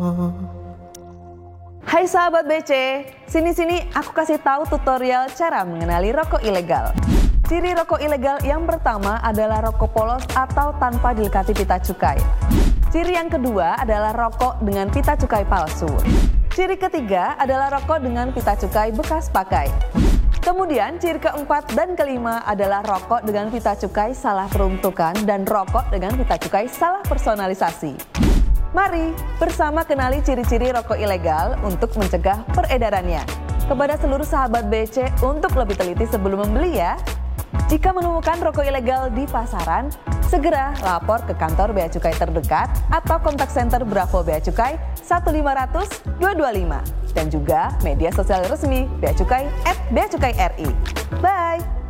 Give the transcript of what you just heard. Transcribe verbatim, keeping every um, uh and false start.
Hai sahabat B C, sini-sini aku kasih tahu tutorial cara mengenali rokok ilegal. Ciri rokok ilegal yang pertama adalah rokok polos atau tanpa dilekati pita cukai. Ciri yang kedua adalah rokok dengan pita cukai palsu. Ciri ketiga adalah rokok dengan pita cukai bekas pakai. Kemudian ciri keempat dan kelima adalah rokok dengan pita cukai salah peruntukan dan rokok dengan pita cukai salah personalisasi. Mari bersama kenali ciri-ciri rokok ilegal untuk mencegah peredarannya. Kepada seluruh sahabat B C untuk lebih teliti sebelum membeli ya. Jika menemukan rokok ilegal di pasaran, segera lapor ke kantor Bea Cukai terdekat atau kontak center Bravo Bea Cukai satu lima nol nol dua dua lima dan juga media sosial resmi Bea Cukai at Bea Cukai R I. Bye!